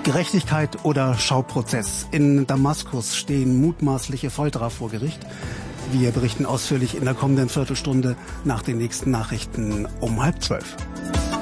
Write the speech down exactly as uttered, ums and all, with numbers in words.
Gerechtigkeit oder Schauprozess? In Damaskus stehen mutmaßliche Folterer vor Gericht. Wir berichten ausführlich in der kommenden Viertelstunde nach den nächsten Nachrichten um halb zwölf.